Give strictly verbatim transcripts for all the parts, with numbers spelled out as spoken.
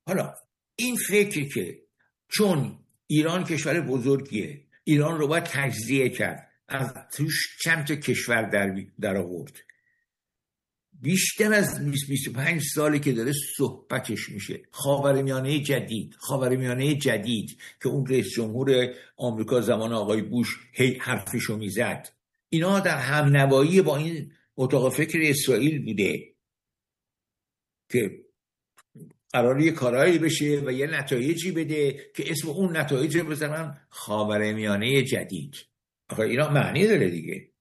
حالا این فکر که چون ایران کشور بزرگیه، ایران رو باید تجزیه کرد، از توش چند تا کشور در, در آورد، بیشتر از بیست بیست و پنج سالی که داره صحبتش میشه. خاورمیانه جدید، خاورمیانه جدید که اون رئیس جمهور آمریکا زمان آقای بوش هی حرفشو میزد، اینا در همنوایی با این اتاق فکر اسرائیل بوده که قراره یه کارایی بشه و یه نتایجی بده که اسم اون نتایج رو بزنن خاورمیانه جدید. آخه اینا معنی داره دیگه.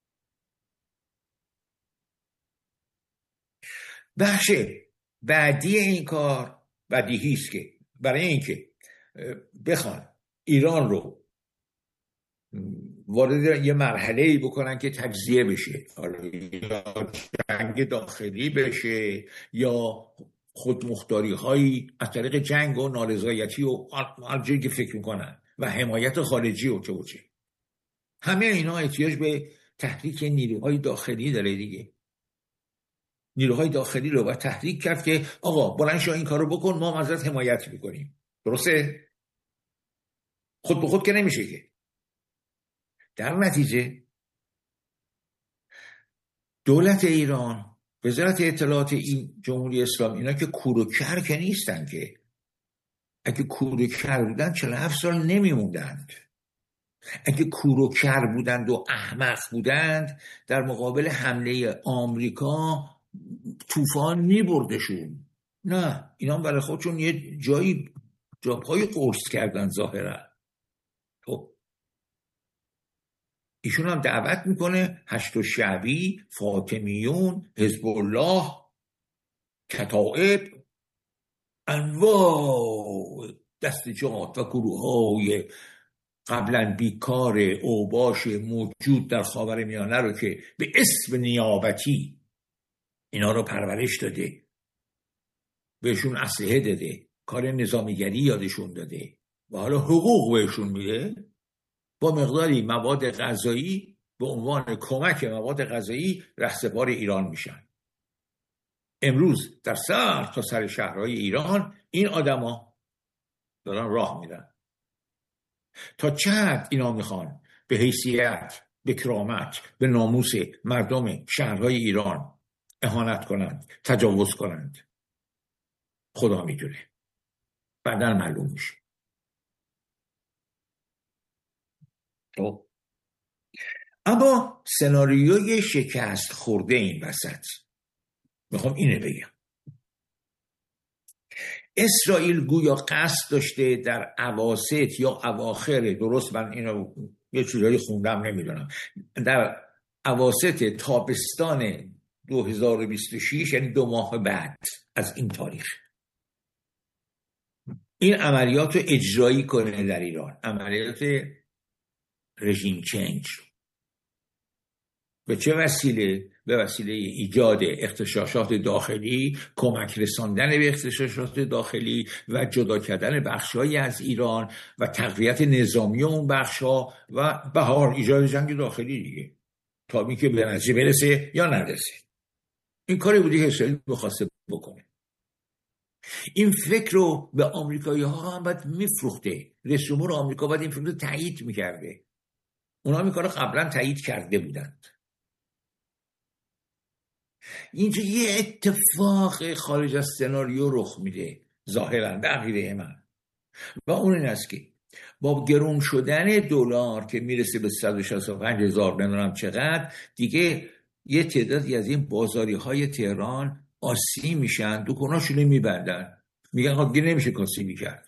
بخش بعدی این کار بدیهی است که برای اینکه بخوان ایران رو وارد یه مرحله‌ای بکنن که تجزیه بشه، یا جنگ داخلی بشه یا خودمختاری هایی از طریق جنگ و نارضایتی و هر جایی که فکر میکنن و حمایت خارجی و چه و چه، همه اینا احتیاج به تحریک نیروهای داخلی داره دیگه. نیروهای داخلی رو باید تحریک کرد که آقا بلند شو این کارو بکن، ما ازت حمایت میکنیم. درسته؟ خود به خود که نمیشه که. در نتیجه دولت ایران، وزارت اطلاعات این جمهوری اسلامی، اینا که کور و کر که نیستن که. اگه کور و کر بودن چهل و هفت سال نمیموندند. اگه کور و کر بودند و احمق بودند، در مقابل حمله آمریکا طوفان میبردشون. نه، اینا برای خودشون یه جایی جاپای قرص کردن ظاهرا. خب ایشون هم دعوت میکنه هشت شعبی، فاطمیون، حزب الله، کتائب، انواع دستجات و گروه های قبلا بیکار اوباش موجود در خاورمیانه رو که به اسم نیابتی اینا رو پرورش داده، بهشون اسلحه داده، کار نظامیگری یادشون داده و حالا حقوق بهشون میده، با مقداری مواد غذایی به عنوان کمک مواد غذایی رهسپار ایران میشن. امروز در سر تا سر شهرهای ایران این آدما دارن راه میرن. تا چه حد اینا میخوان به حیثیت، به کرامت، به ناموس مردم شهرهای ایران اهانت کنند، تجاوز کنند، خدا میدونه، بعداً معلوم میشه. خب اما سناریوی شکست خورده این وسط میخوام اینه بگم. اسرائیل گویا قصد داشته در اواسط یا اواخر، درست من اینو یه چیزایی خوندم نمیدونم، در اواسط تابستان دو هزار و بیست و شش، یعنی دو ماه بعد از این تاریخ، این عملیات رو اجرایی کنه در ایران، عملیات رژیم چنج. به چه وسیله؟ به وسیله ایجاد اغتشاشات داخلی، کمک رساندن به اغتشاشات داخلی و جدا کردن بخش‌هایی از ایران و تقویت نظامی اون بخش‌ها و بهار ایجاد جنگ داخلی دیگه، تا اینکه به نتیجه برسه یا نرسه. این کاری بودی که اسرائیل می‌خواسته بکنه. این فکر رو به آمریکایی‌ها هم باید می‌فروخته. رئیس جمهور آمریکا باید این فکر رو تایید می‌کرده. اونا این کار رو قبلا تایید کرده بودند. اینجا یه اتفاق خارج از سناریو رخ میده ظاهرا به عقیده من، و اون این است که با گرون شدن دلار که میرسه به صد و شصت و پنج هزار نمیدونم چقدر، دیگه یه تعدادی از این بازاری های تهران آسی میشن، دکوناشون میبندن، میگن خب دیگه نمیشه کاسبی کرد.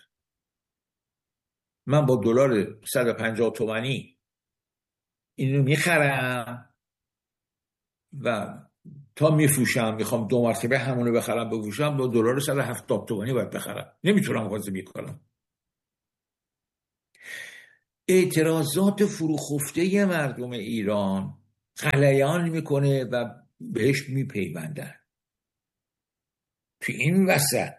من با دلار صد و پنجاه تومانی اینو میخرم و تا میفروشم، میخوام دو مرتبه همونو بخرم بفروشم، با دلار صد و هفتاد تومانی باید بخرم، نمیتونم کاسبی کنم. اعتراضات فروخفته مردم ایران غلیان میکنه و بهش میپیوندن. تو این وسط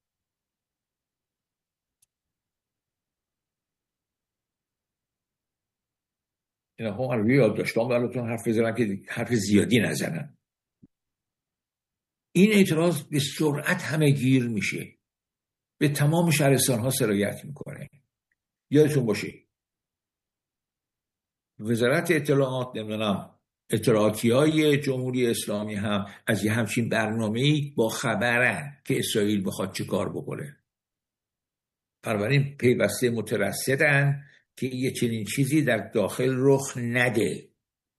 اینا هم عربی یاد داشتم براتون حرف بزنم که حرف زیادی نزنم. این اعتراض به سرعت همه گیر میشه. به تمام شهرستان ها سرایت میکنه. یادتون باشه وزارت اطلاعات، نمیدونم اطلاعاتی های جمهوری اسلامی هم از یه همچین برنامه‌ای با خبرن که اسرائیل بخواد چه کار بکنه. بنابراین پیوسته مترصدن که یه چنین چیزی در داخل رخ نده.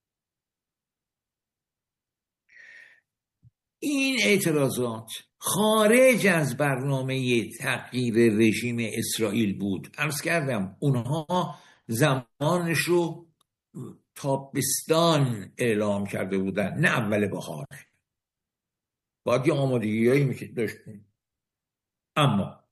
این اعتراضات خارج از برنامه تغییر رژیم اسرائیل بود. عرض کردم اونها زمانش رو تابستان اعلام کرده بودن، نه اول بهار. باید یه آمادگی هایی میشه داشتیم. اما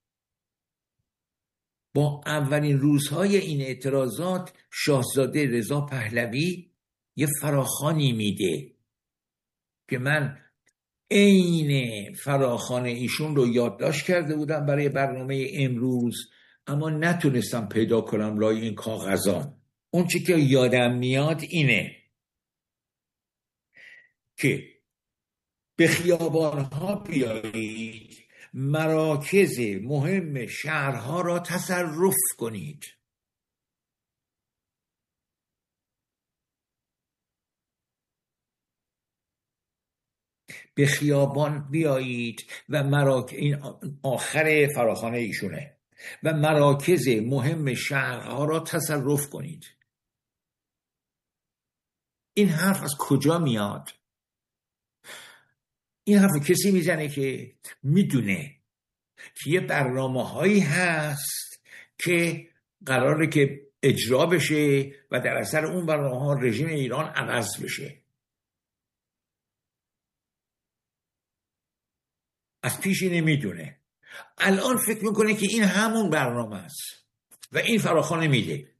با اولین روزهای این اعتراضات شاهزاده رضا پهلوی یه فراخوانی میده که من عین فراخوان ایشون رو یادداشت کرده بودم برای برنامه امروز، اما نتونستم پیدا کنم لای این کاغذان. اون چی که یادم میاد اینه که به خیابانها بیایید، مراکز مهم شهرها را تصرف کنید. به خیابان بیایید و مراکز، این آخر فراخوان ایشونه، و مراکز مهم شهرها را تصرف کنید. این حرف از کجا میاد؟ این حرف کسی میزنه که میدونه که یه برنامه هایی هست که قراره که اجرا بشه و در اثر اون برنامه ها رژیم ایران عوض بشه. از پیش اینه میدونه. الان فکر میکنه که این همون برنامه است و این فراخوان میده.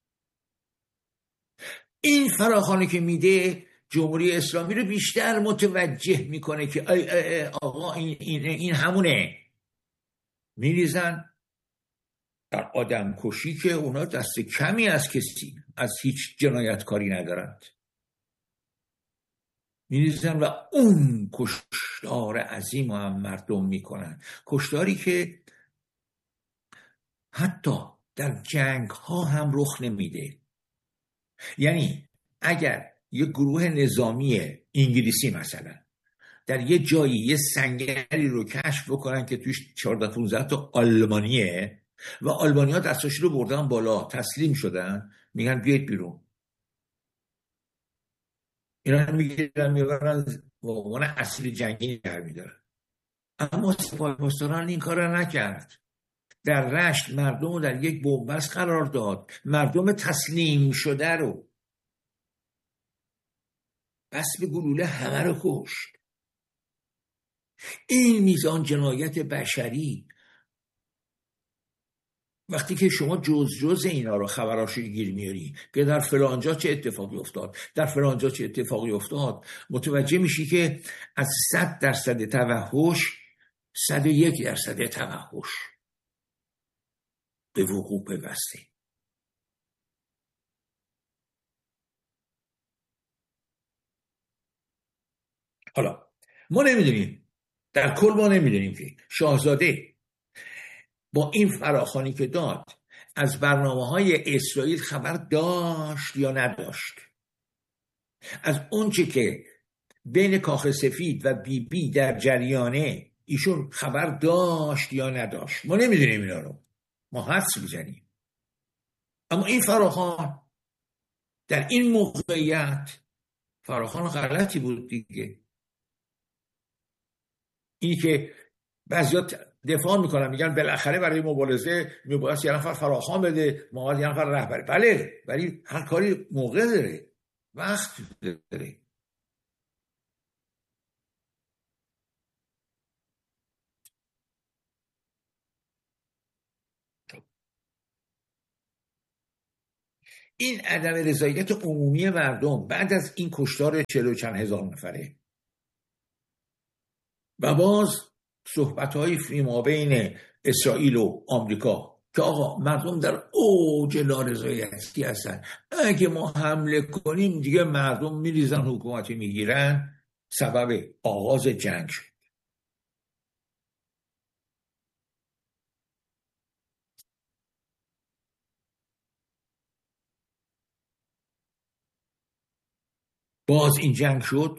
این فراخوانی که میده جمهوری اسلامی رو بیشتر متوجه میکنه که ای ای ای آقا این, این, این همونه. میریزن در آدم کشی که اونا دست کمی از کسی از هیچ جنایتکاری ندارند. میریزن و اون کشتار عظیم هم مردم میکنن، کشتاری که حتی در جنگ ها هم رخ نمیده. یعنی اگر یه گروه نظامی انگلیسی مثلا در یه جایی یه سنگری رو کشف بکنن که توش چهارده پانزده تا آلمانیه و آلمانی‌ها دستاش رو بردن بالا، تسلیم شدن، میگن بیاید بیرون. اینا میگیرن میبرن به عنوان اسیر جنگی در میدارن. اما سپاهپاسداران این کار رو نکرد. در رشت مردم رو در یک بنبست قرار داد، مردم تسلیم شده رو بس به گلوله همه رو کشت. این میزان جنایت بشری، وقتی که شما جز جز اینا رو خبراشو گیر میاری که در فلانجا چه اتفاقی افتاد، در فلانجا چه اتفاقی افتاد، متوجه میشی که از صد درصد توحش صد و یک درصد توحش به وقوع پیوسته. حالا ما نمیدونیم، در کل ما نمیدونیم که شاهزاده با این فراخوانی که داد از برنامه‌های اسرائیل خبر داشت یا نداشت. از اونچه که بین کاخ سفید و بی بی در جریانه ایشون خبر داشت یا نداشت. ما نمیدونیم اینا رو، ما حدس میزنیم. اما این فراخوان در این موقعیت فراخوان غلطی بود دیگه. اینی که بعضی‌ها دفاع میکنن میگن بالاخره برای مبارزه میباید یه نفر فراخوان بده، ما باید یه نفر رهبری. بله، ولی هر کاری موقع داره، وقت داره. این عدم رضایت عمومی مردم بعد از این کشتار چهل و چند هزار نفره و باز صحبت‌های فیما بین اسرائیل و آمریکا که آقا مردم در اوج نارضایتی هستن، اگه ما حمله کنیم دیگه مردم میریزن حکومتی میگیرن، سبب آغاز جنگ شد. باز این جنگ شد،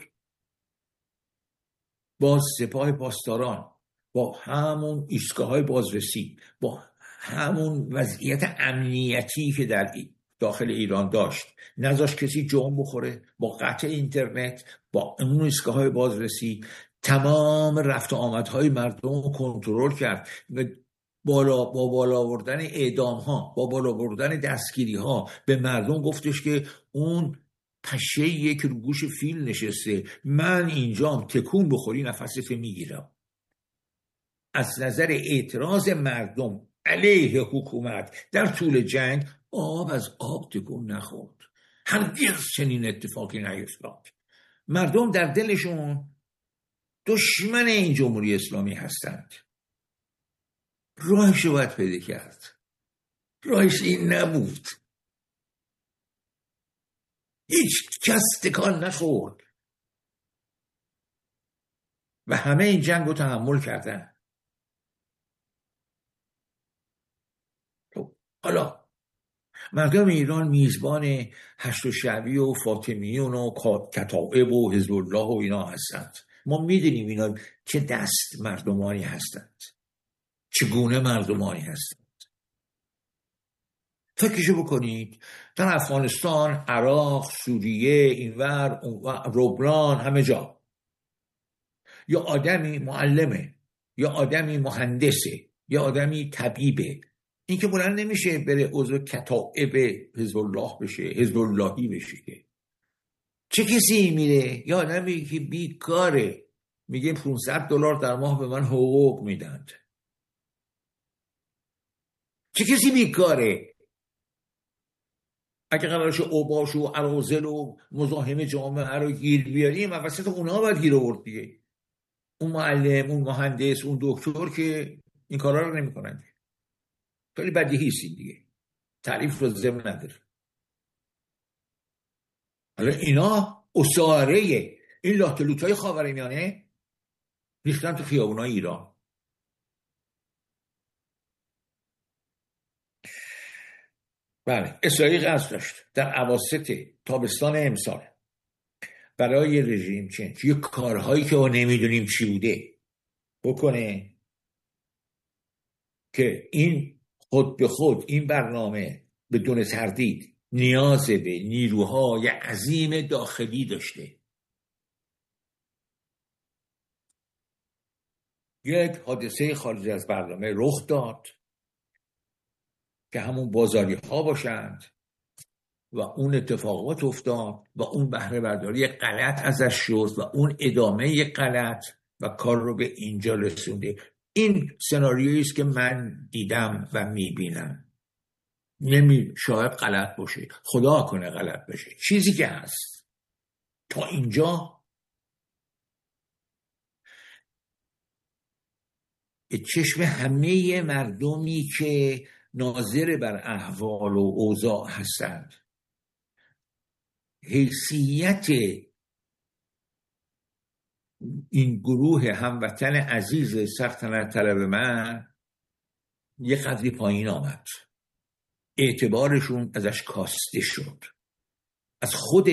باز سپاه پاسداران با همون ایستگاه‌های بازرسی، با همون وضعیت امنیتی که در داخل ایران داشت، نذاشت کسی جرم بخوره، با قطع اینترنت، با اون ایستگاه‌های بازرسی تمام رفت و آمدهای مردم رو کنترل کرد. بالا با بالا بردن اعدام ها، با بالا بردن دستگیری ها به مردم گفتش که اون پشه‌ایه که رو گوش فیل نشسته، من اینجام تکون بخوری نفست میگیرم. از نظر اعتراض مردم علیه حکومت در طول جنگ آب از آب تکون نخورد. هرگز چنین اتفاقی نیفتاد. مردم در دلشون دشمن این جمهوری اسلامی هستند. راهش رو باید پیدا کرد. راهش این نبود. هیچ کس تکان نخورد و همه این جنگ رو تحمل کردن. حالا مردم ایران میزبان هشت شعبی و فاطمیون و کتائب و حزب الله و اینا هستند. ما میدونیم اینا چه دست مردمانی هستند، چگونه مردمانی هستند. فکرشو بکنید، در افغانستان، عراق، سوریه، اینور، لبنان، همه جا یا آدمی معلمه، یا آدمی مهندسه، یا آدمی طبیبه، این که بلند نمیشه بره عضو کتائب حزب الله بشه، حزب اللهی بشه. چه کسی میره؟ یا آدمی که بیکاره میگه پانصد دلار در ماه به من حقوق میدند. چه کسی بیکاره؟ اگه قرارش اوباش و اراذل و مزاحم جامعه رو گیر بیاریم، وسط اونها باید گیر آورد دیگه. اون معلم، اون مهندس، اون دکتر که این کارا رو نمیکنن. خیلی بدیهی است دیگه، تعریف رو ضمن نداره. حالا اینا اساره این لاه‌لوت‌های خاورمیانه ریختن تو خیابونای ایران. بله، اسرائیل قصد داشت در اواسط تابستان امسال برای رژیم چنج یک کارهایی که ما نمیدونیم چی بوده بکنه که این خود به خود این برنامه بدون تردید نیاز به نیروهای عظیم داخلی داشته. یک حادثه خارج از برنامه رخ داد که همون بازاری ها باشند و اون اتفاقات افتاد و اون بهره برداری غلط ازش شد و اون ادامه غلط و کار رو به اینجا رسونده. این سناریویی است که من دیدم و میبینم. نمی شاید غلط باشه، خدا کنه غلط بشه. چیزی که هست تا اینجا به چشم همه مردمی که ناظر بر احوال و اوضاع هستند، حیثیت این گروه هموطن عزیز سلطنت طلب من یه قدری پایین آمد. اعتبارشون ازش کاسته شد. از خود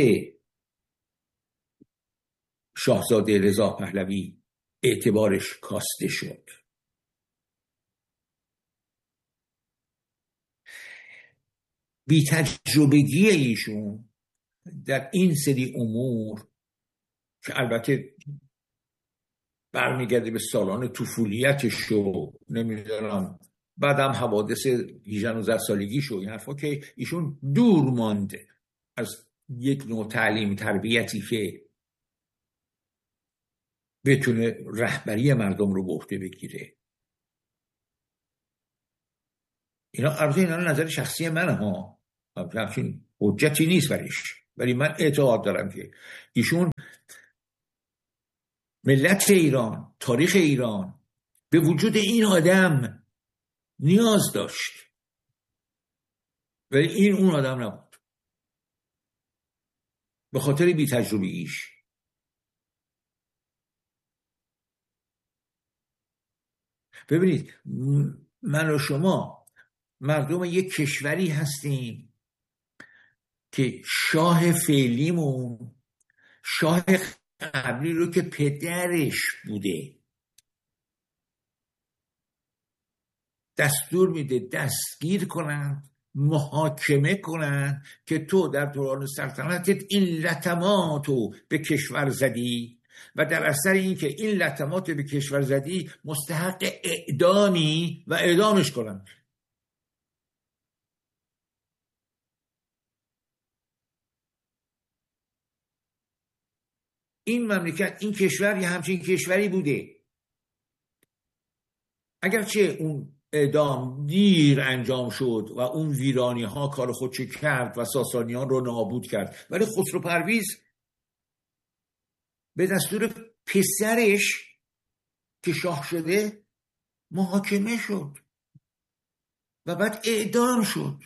شاهزاده رضا پهلوی اعتبارش کاسته شد. بی تجربگی ایشون در این سری امور که البته برمیگرده به سالان طفولیتش و نمیدونم بعدم حوادث هجده نوزده سالگیش و این حرفا که ایشون دور مانده از یک نوع تعلیم تربیتی که بتونه رهبری مردم رو به عهده بگیره. اینا البته اینا نظر شخصی منه ها، همچین حجتی نیست برش، ولی من اعتقاد دارم که ایشون ملت ایران، تاریخ ایران به وجود این آدم نیاز داشت، ولی این اون آدم نبود به خاطر بی تجربیش. ببینید من و شما مردم یک کشوری هستیم که شاه فعلیمون شاه قبلی رو که پدرش بوده دستور میده دستگیر کنن، محاکمه کنن که تو در دوران سلطنتت این لطماتو به کشور زدی و در اثر این که این لطماتو به کشور زدی مستحق اعدامی و اعدامش کنن. این مملکت، این کشور یه همچین کشوری بوده. اگرچه اون اعدام دیر انجام شد و اون ویرانی ها کار خودش کرد و ساسانیان رو نابود کرد، ولی خسرو پرویز به دستور پسرش که شاه شده محاکمه شد و بعد اعدام شد.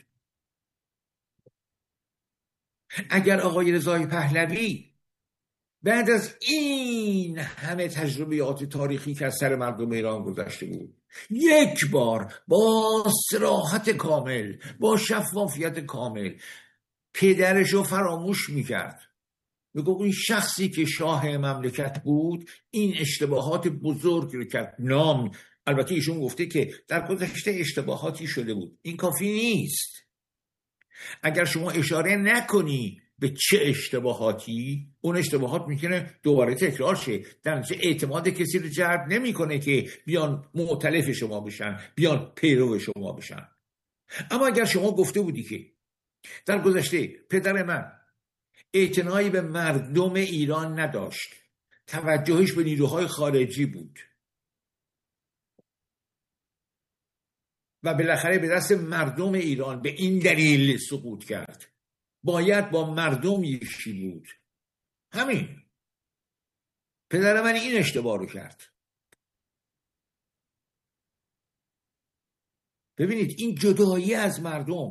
اگر آقای رضای پهلوی بعد از این همه تجربیات تاریخی که از سر مردم ایران گذشته بود یک بار با صراحت کامل، با شفافیت کامل پدرش رو فراموش میکرد، میگو این شخصی که شاه مملکت بود این اشتباهات بزرگ رو کرد، نام البته ایشون گفته که در گذشته اشتباهاتی شده بود، این کافی نیست. اگر شما اشاره نکنی به چه اشتباهاتی، اون اشتباهات میتونه دوباره تکرار شه، در نتیجه اعتماد کسی رو جلب نمیکنه که بیان مؤتلف شما بشن، بیان پیرو شما بشن. اما اگر شما گفته بودی که در گذشته پدر من اعتنایی به مردم ایران نداشت، توجهش به نیروهای خارجی بود و بالاخره به دست مردم ایران به این دلیل سقوط کرد، باید با مردم یکی بود، همین. پدر من این اشتباه رو کرد. ببینید این جدایی از مردم،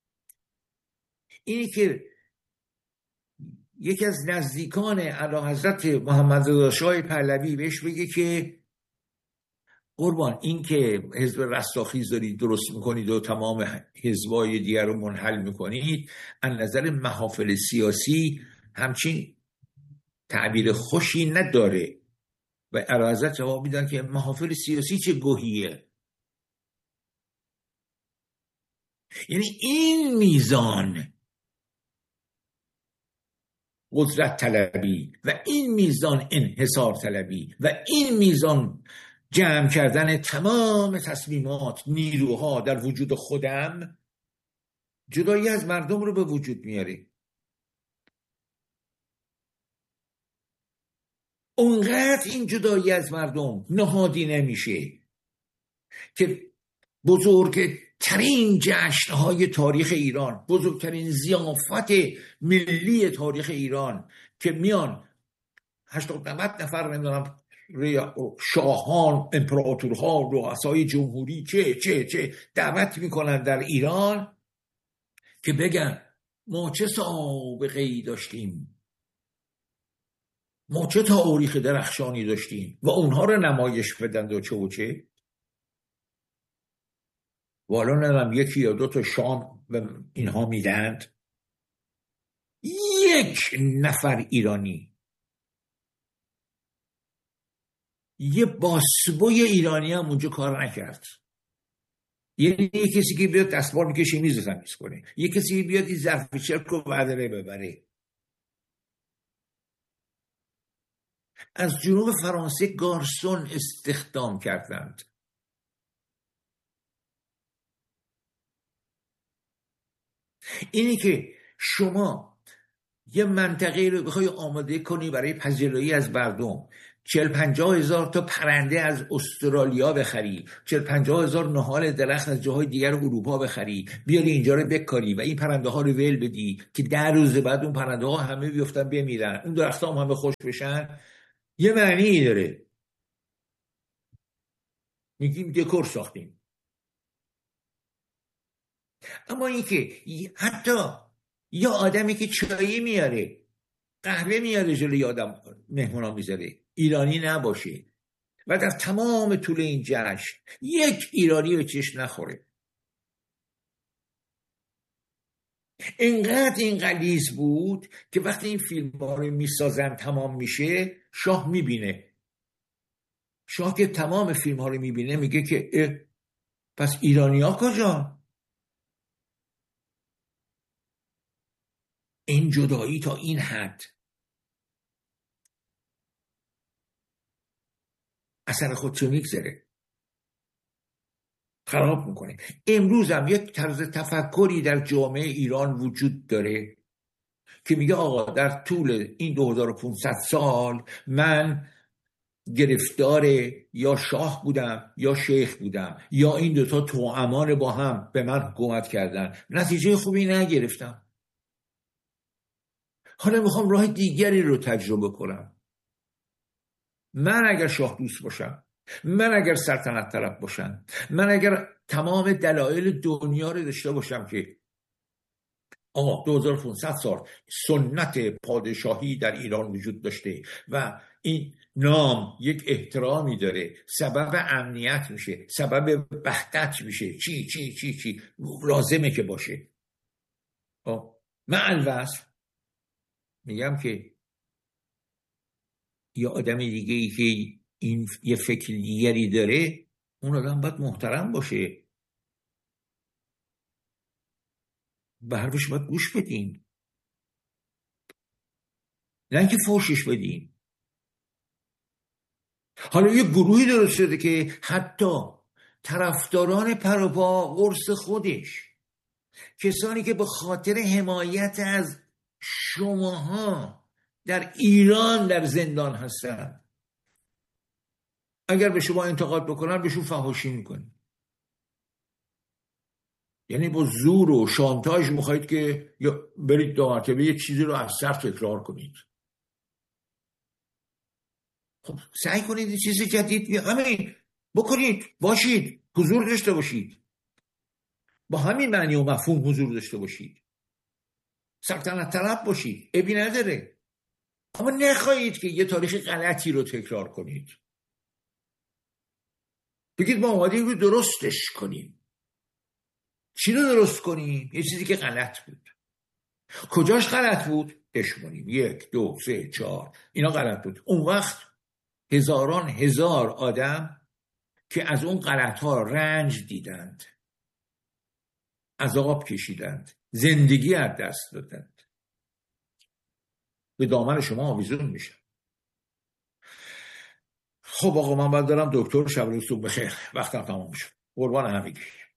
اینی که یکی از نزدیکان اعلیحضرت محمد رضا شاه پهلوی بهش بگه که قربان این که حزب رستاخیز دارید درست میکنید و تمام حزبای دیگر رو منحل میکنید، از نظر محافل سیاسی همچین تعبیر خوشی نداره. و اعلیحضرت جواب میدن که محافل سیاسی چه گوهیه. یعنی این میزان قدرت طلبی و این میزان انحصار طلبی و این میزان جمع کردن تمام تصمیمات، نیروها در وجود خودم، جدایی از مردم رو به وجود میاره. اونقدر این جدایی از مردم نهادی نمیشه که بزرگترین جشنهای تاریخ ایران، بزرگترین ضیافت ملی تاریخ ایران که میان هشتاد نود نفر نمیدونم شاهان، امپراتورها، رؤسای جمهوری چه چه چه دعوت میکنن در ایران که بگن ما چه سابقه‌ای داشتیم، ما چه تاریخ درخشانی داشتیم و اونها رو نمایش بدن و چه و چه. والا ندارم یکی یا دو تا شام به اینها میدند، یک نفر ایرانی، یه باسبوی ایرانی هم اونجا کار نکرد. یعنی یه کسی که بیاد دستمال میکشه میز تمیز کنه، یه کسی که بیاد این ظرف چرک رو برداره ببره. از جنوب فرانسه گارسون استخدام کردند. اینی که شما یه منطقه رو بخوای آماده کنی برای پذیرایی از مردم، چهل پنجاه هزار تا پرنده از استرالیا بخری، چهل پنجاه هزار نهال درخت از جاهای دیگر اروپا بخری، بیاری اینجا رو بکاری و این پرنده ها رو ول بدی که در روز بعد اون پرنده ها همه بیفتن بمیرن، اون درخت ها هم همه خوش بشن، یه معنی داره. میگیم دکور ساختیم. اما این که حتی یا آدمی که چایی میاره، قهوه میاره جلوی آدم مهمونا میذاره، ایرانی نباشه و در تمام طول این جشن یک ایرانی به چشم نخوره، اینقدر این غلیظ بود که وقتی این فیلم ها رو میسازن تمام میشه، شاه میبینه. شاه که تمام فیلم ها رو میبینه میگه که پس ایرانی ها کجا؟ این جدایی تا این حد اثر خودشو میگذره، خراب میکنه. امروز هم یک طرز تفکری در جامعه ایران وجود داره که میگه آقا در طول این دو هزار و پانصد سال من گرفتار یا شاه بودم یا شیخ بودم، یا این دوتا توامان با هم به من حکومت کردن، نتیجه خوبی نگرفتم. حالا میخوام راه دیگری رو تجربه کنم. من اگر شاه دوست باشم، من اگر سلطنت طلب باشم، من اگر تمام دلایل دنیا رو داشته باشم که آقا دو هزار و پانصد سال سنت پادشاهی در ایران وجود داشته و این نام یک احترامی داره، سبب امنیت میشه، سبب وحدت میشه، چی چی چی چی لازمه که باشه. من الوصف میگم که یه آدم دیگه ای که این یه فکر دیگری داره، اون آدم باید محترم باشه، به حرفش باید گوش بدین، نه اینکه فوشش بدین. حالا یه گروهی درست شده که حتی طرفداران پروپا قرص خودش، کسانی که به خاطر حمایت از شماها در ایران در زندان هستن، اگر به شما انتقاد بکنن بهشون فحاشی میکنن. یعنی با زور و شانتاژ میخواید که یا برید دو مرتبه یه چیزی رو از سر تکرار کنید. خب سعی کنید یه چیز جدید بیا همین بکنید، باشید، حضور داشته باشید، با همین معنی و مفهوم حضور داشته باشید، سلطنت طلب باشید، عیبی نداره، اما نخواهید که یه تاریخ غلطی رو تکرار کنید. بگید ما اومدیم رو درستش کنیم. چی رو درست کنیم؟ یه چیزی که غلط بود. کجاش غلط بود؟ اشمونیم یک دو سه چهار اینا غلط بود. اون وقت هزاران هزار آدم که از اون غلط ها رنج دیدند، عذاب کشیدند، زندگی از دست دادند، به دامن شما آویزون میشن. خب آقا من باید دارم دکتر، شب روز صبح بخیر، وقتم تمام شد. قربان همگی.